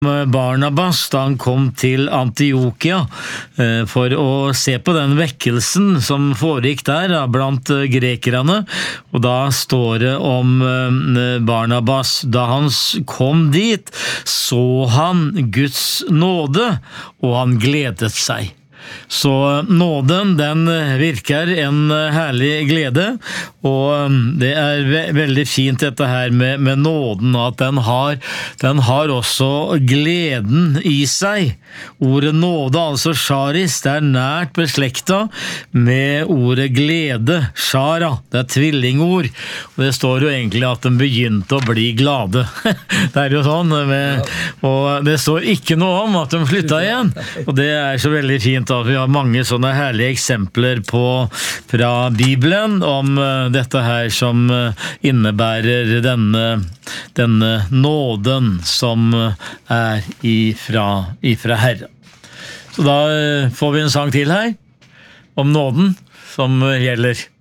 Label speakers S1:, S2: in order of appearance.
S1: Barnabas da han kom til Antiokia for å se på den vekkelsen som foregikk der blant grekerne, og da står det om Barnabas: da han kom dit, så han Guds nåde, og han gledet seg. Så nåden, den virker en herlig glede, og det veldig fint dette her med nåden, at den har også gleden i seg. Ordet nåde, altså charis, det nært beslekta med ordet glede, chara, det tvillingord, og det står jo egentlig at den begynte å bli glade. Det jo sånn, og det står ikke noe om at de slutta igjen, og det så veldig fint at vi har mange sånne herlige eksempler fra Bibelen om dette her som innebærer denne nåden som ifra Herren. Så da får vi en sang til her om nåden som gjelder